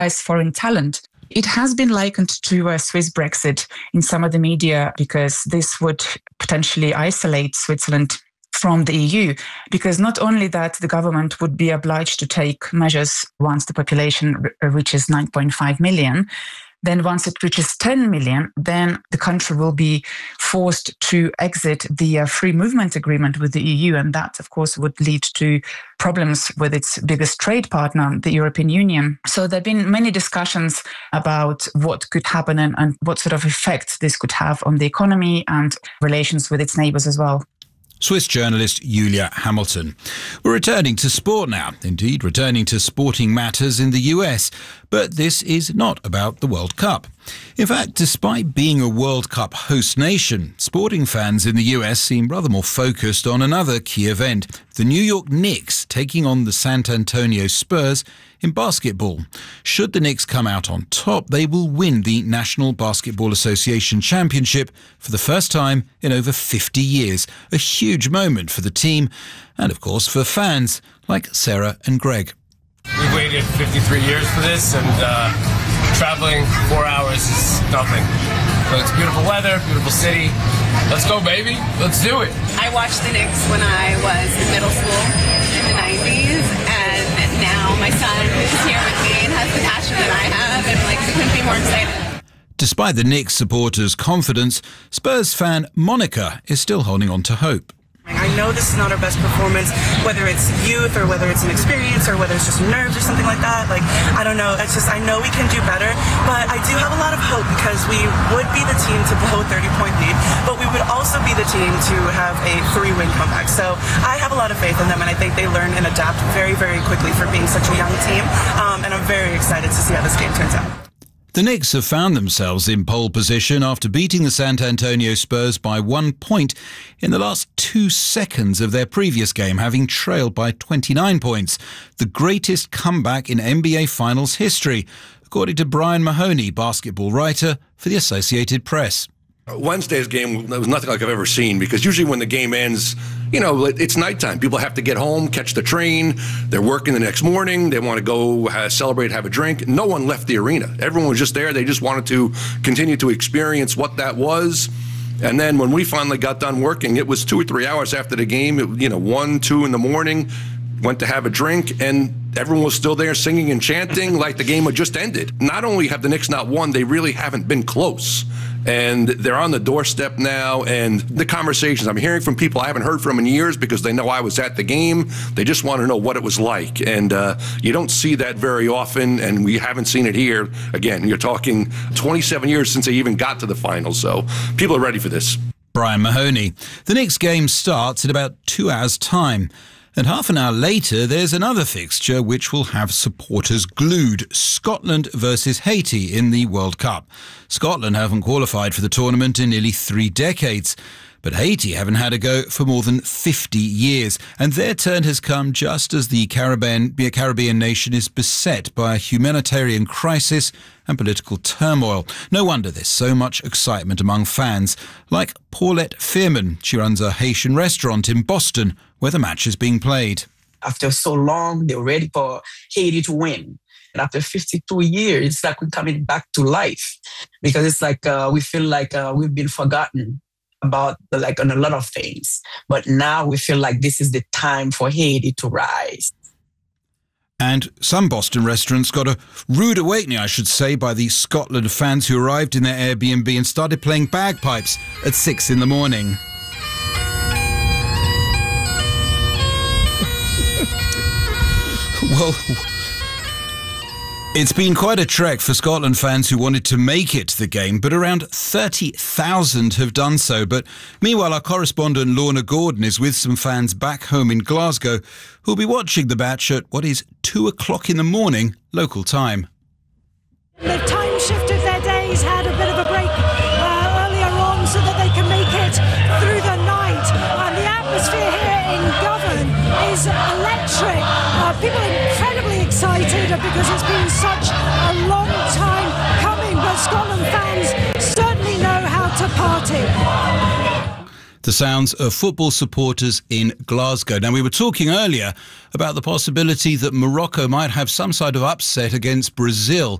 as foreign talent. It has been likened to a Swiss Brexit in some of the media because this would potentially isolate Switzerland from the EU, because not only that the government would be obliged to take measures once the population reaches 9.5 million, then once it reaches 10 million, then the country will be forced to exit the free movement agreement with the EU. And that, of course, would lead to problems with its biggest trade partner, the European Union. So there have been many discussions about what could happen and what sort of effects this could have on the economy and relations with its neighbours as well. Swiss journalist Julia Hamilton. We're returning to sport now, indeed returning to sporting matters in the US, but this is not about the World Cup. In fact, despite being a World Cup host nation, sporting fans in the US seem rather more focused on another key event, the New York Knicks taking on the San Antonio Spurs in basketball. Should the Knicks come out on top, they will win the National Basketball Association Championship for the first time in over 50 years. A huge moment for the team and, of course, for fans like Sarah and Greg. We've waited 53 years for this, and traveling 4 hours is nothing. But it's beautiful weather, beautiful city. Let's go, baby. Let's do it. I watched the Knicks when I was in middle school in the 90s, and now my son is here with me and has the passion that I have, and we couldn't be more excited. Despite the Knicks supporters' confidence, Spurs fan Monica is still holding on to hope. I know this is not our best performance, whether it's youth or whether it's an experience or whether it's just nerves or something like that. I don't know. It's just, I know we can do better, but I do have a lot of hope because we would be the team to blow a 30-point lead, but we would also be the team to have a 3-win comeback. So I have a lot of faith in them, and I think they learn and adapt very, very quickly for being such a young team, and I'm very excited to see how this game turns out. The Knicks have found themselves in pole position after beating the San Antonio Spurs by 1 point in the last 2 seconds of their previous game, having trailed by 29 points, the greatest comeback in NBA Finals history, according to Brian Mahoney, basketball writer for the Associated Press. Wednesday's game was nothing like I've ever seen, because usually when the game ends, it's nighttime. People have to get home, catch the train. They're working the next morning. They want to go celebrate, have a drink. No one left the arena. Everyone was just there. They just wanted to continue to experience what that was. And then when we finally got done working, it was 2 or 3 hours after the game, 1, 2 in the morning, went to have a drink, and everyone was still there singing and chanting like the game had just ended. Not only have the Knicks not won, they really haven't been close. And they're on the doorstep now, and the conversations I'm hearing from people I haven't heard from in years because they know I was at the game. They just want to know what it was like. And you don't see that very often, and we haven't seen it here. Again, you're talking 27 years since they even got to the finals, so people are ready for this. Brian Mahoney. The next game starts in about 2 hours' time. And half an hour later, there's another fixture which will have supporters glued. Scotland versus Haiti in the World Cup. Scotland haven't qualified for the tournament in nearly 3 decades. But Haiti haven't had a go for more than 50 years. And their turn has come just as the Caribbean nation is beset by a humanitarian crisis and political turmoil. No wonder there's so much excitement among fans. Like Paulette Fearman. She runs a Haitian restaurant in Boston where the match is being played. After so long, they're ready for Haiti to win. And after 52 years, it's like we're coming back to life. Because it's like we feel like we've been forgotten about on a lot of things. But now we feel like this is the time for Haiti to rise. And some Boston restaurants got a rude awakening, I should say, by the Scotland fans who arrived in their Airbnb and started playing bagpipes at 6 in the morning. Well, it's been quite a trek for Scotland fans who wanted to make it to the game, but around 30,000 have done so. But meanwhile, our correspondent Lorna Gordon is with some fans back home in Glasgow who'll be watching the match at what is 2 o'clock in the morning, local time. The time shifted their days, had a bit of a break earlier on so that they can make it through the night. And the atmosphere here in Govan is electric. People are incredibly excited because it's been such a long time coming, but Scotland fans certainly know how to party. The The sounds of football supporters in Glasgow. Now, we were talking earlier about the possibility that Morocco might have some sort of upset against Brazil